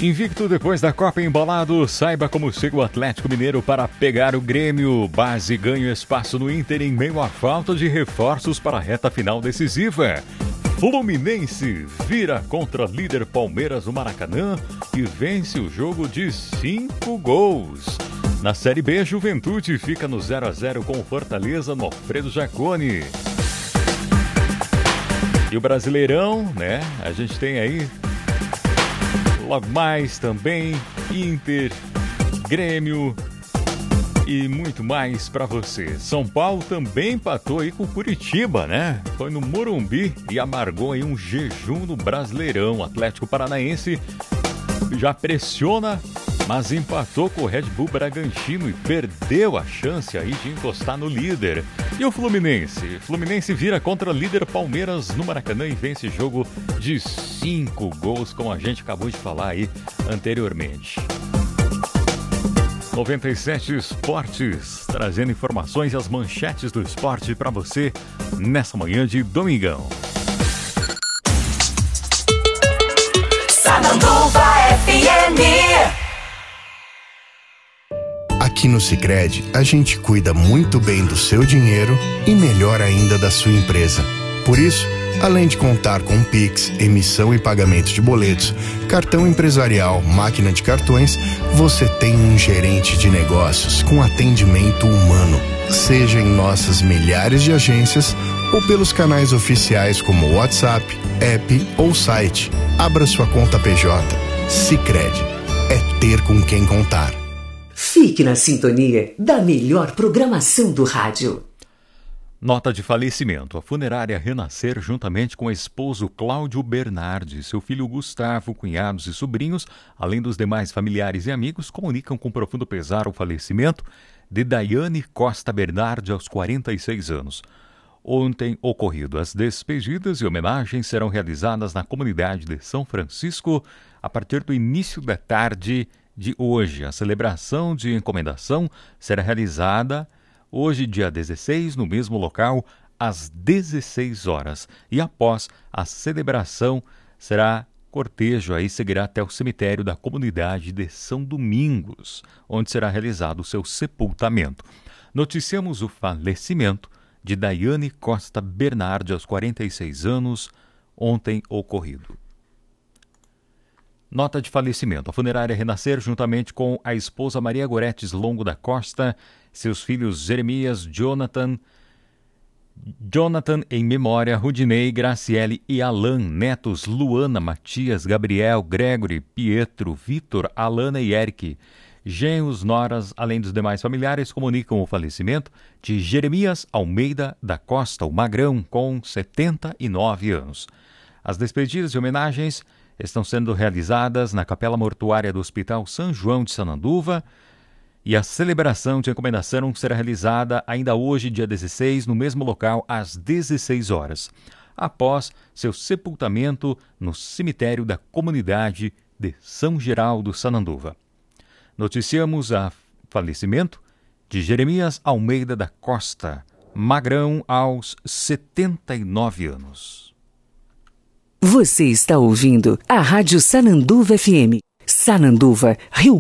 Invicto depois da Copa embalado, saiba como chega o Atlético Mineiro para pegar o Grêmio. Base ganha espaço no Inter em meio à falta de reforços para a reta final decisiva. Fluminense vira contra líder Palmeiras no Maracanã e vence o jogo de 5 gols. Na Série B, Juventude fica no 0-0 com o Fortaleza no Alfredo Jaconi. E o Brasileirão, né? A gente tem aí logo mais também Inter, Grêmio e muito mais para você. São Paulo também empatou aí com Curitiba, né? Foi no Morumbi e amargou aí um jejum no Brasileirão. O Atlético Paranaense já pressiona, mas empatou com o Red Bull Bragantino e perdeu a chance aí de encostar no líder. E o Fluminense? Fluminense vira contra o líder Palmeiras no Maracanã e vence jogo de 5 gols, como a gente acabou de falar aí anteriormente. 97 Esportes, trazendo informações e as manchetes do esporte para você nessa manhã de domingão. Sananduva FM. Aqui no Sicredi, a gente cuida muito bem do seu dinheiro e melhor ainda da sua empresa. Por isso, além de contar com Pix, emissão e pagamento de boletos, cartão empresarial, máquina de cartões, você tem um gerente de negócios com atendimento humano, seja em nossas milhares de agências ou pelos canais oficiais como WhatsApp, app ou site. Abra sua conta PJ. Sicredi. É ter com quem contar. Fique na sintonia da melhor programação do rádio. Nota de falecimento. A funerária Renascer, juntamente com o esposo Cláudio Bernardi, seu filho Gustavo, cunhados e sobrinhos, além dos demais familiares e amigos, comunicam com profundo pesar o falecimento de Daiane Costa Bernardi aos 46 anos. Ontem ocorrido, as despedidas e homenagens serão realizadas na comunidade de São Francisco a partir do início da tarde de hoje. A celebração de encomendação será realizada hoje, dia 16, no mesmo local, às 16 horas. E após a celebração, será cortejo, aí seguirá até o cemitério da comunidade de São Domingos, onde será realizado o seu sepultamento. Noticiamos o falecimento de Daiane Costa Bernardi aos 46 anos, ontem ocorrido. Nota de falecimento. A funerária Renascer, juntamente com a esposa Maria Goretes Longo da Costa, seus filhos Jeremias, Jonathan em memória, Rudinei, Graciele e Alan, netos Luana, Matias, Gabriel, Gregory, Pietro, Vitor, Alana e Eric. Genros, noras, além dos demais familiares, comunicam o falecimento de Jeremias Almeida da Costa, o Magrão, com 79 anos. As despedidas e homenagens estão sendo realizadas na Capela Mortuária do Hospital São João de Sananduva e a celebração de encomendação será realizada ainda hoje, dia 16, no mesmo local, às 16 horas, após seu sepultamento no cemitério da comunidade de São Geraldo, Sananduva. Noticiamos o falecimento de Jeremias Almeida da Costa, Magrão, aos 79 anos. Você está ouvindo a Rádio Sananduva FM. Sananduva, Rio